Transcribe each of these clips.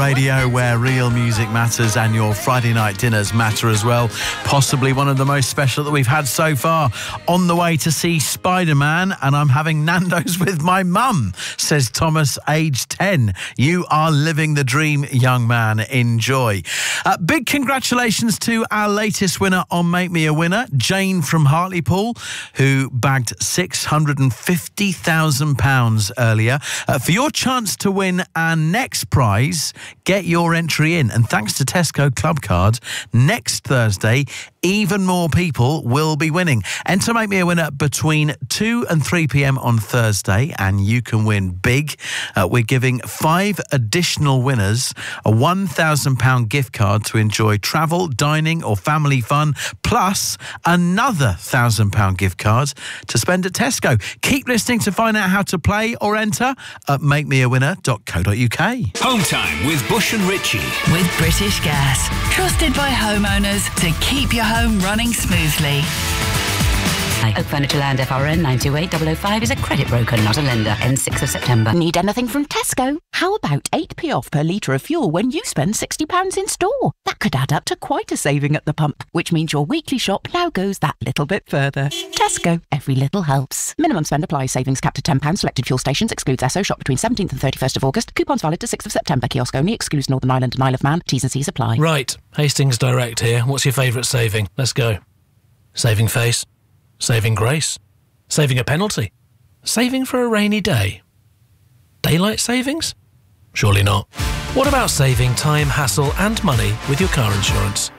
Radio, where real music matters and your Friday night dinners matter as well. Possibly one of the most special that we've had so far. On the way to see Spider-Man, and I'm having Nando's with my mum, says Thomas, aged 10. You are living the dream, young man. Enjoy. Big congratulations to our latest winner on Make Me a Winner, Jane from Hartlepool, who bagged £650,000 earlier. For your chance to win our next prize, get your entry in. And thanks to Tesco Club Card, next Thursday, even more people will be winning. Enter Make Me a Winner between 2 and 3 p.m. on Thursday, and you can win big. We're giving 5 additional winners a £1,000 gift card to enjoy travel, dining or family fun, plus another £1,000 gift card to spend at Tesco. Keep listening to find out how to play or enter at makemeawinner.co.uk. Home time with Bush and Ritchie. With British Gas. Trusted by homeowners to keep your home running smoothly. Oak Furniture Land FRN 928005 is a credit broker, not a lender. Ends 6th of September. Need anything from Tesco? How about 8p off per litre of fuel when you spend £60 in store? That could add up to quite a saving at the pump, which means your weekly shop now goes that little bit further. Tesco. Every little helps. Minimum spend applies. Savings capped at £10. Selected fuel stations. Excludes Esso. Shop between 17th and 31st of August. Coupons valid to 6th of September. Kiosk only. Excludes Northern Ireland and Isle of Man. T's and C's apply. Right. Hastings Direct here. What's your favourite saving? Let's go. Saving face. Saving grace. Saving a penalty. Saving for a rainy day. Daylight savings? Surely not. What about saving time, hassle and money with your car insurance?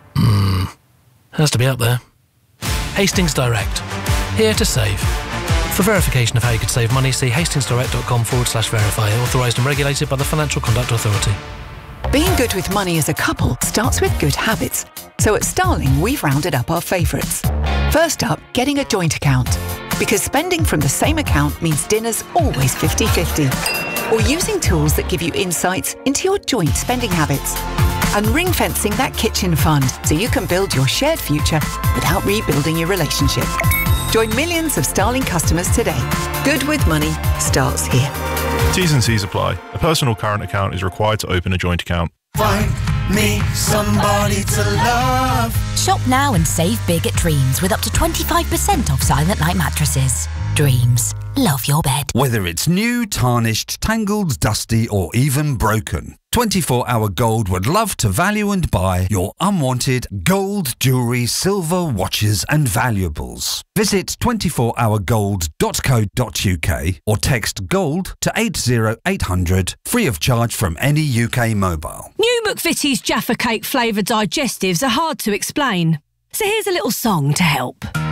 Has to be up there. Hastings Direct. Here to save. For verification of how you could save money, see hastingsdirect.com/verify. Authorised and regulated by the Financial Conduct Authority. Being good with money as a couple starts with good habits. So at Starling, we've rounded up our favourites. First up, getting a joint account. Because spending from the same account means dinner's always 50-50. Or using tools that give you insights into your joint spending habits. And ring-fencing that kitchen fund so you can build your shared future without rebuilding your relationship. Join millions of Starling customers today. Good with money starts here. T's and C's apply. A personal current account is required to open a joint account. Find me somebody to love. Shop now and save big at Dreams with up to 25% off Silent Night mattresses. Dreams. Love your bed. Whether it's new, tarnished, tangled, dusty or even broken, 24 Hour Gold would love to value and buy your unwanted gold, jewellery, silver, watches and valuables. Visit 24hourgold.co.uk or text GOLD to 80800 free of charge from any UK mobile. New McVitie's Jaffa Cake flavoured digestives are hard to explain, so here's a little song to help.